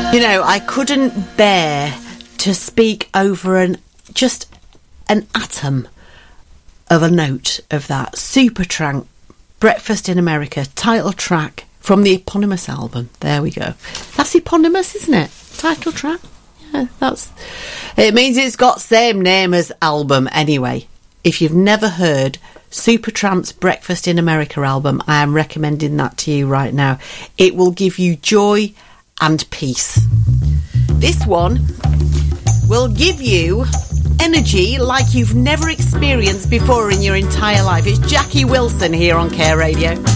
You know, I couldn't bear to speak over just an atom of a note of that. Supertramp, Breakfast in America, title track from the eponymous album. There we go. That's eponymous, isn't it? Title track? Yeah, it means it's got same name as album anyway. If you've never heard Supertramp's Breakfast in America album, I am recommending that to you right now. It will give you joy and peace. This one will give you energy like you've never experienced before in your entire life. It's Jackie Wilson here on Care Radio.